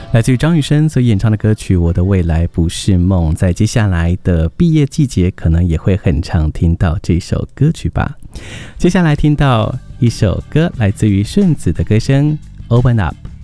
来自于张雨生所演唱的歌曲《我的未来不是梦》，在接下来的毕业季节可能也会很常听到这首歌曲吧。接下来听到一首歌，来自于顺子的歌声《Open Up》。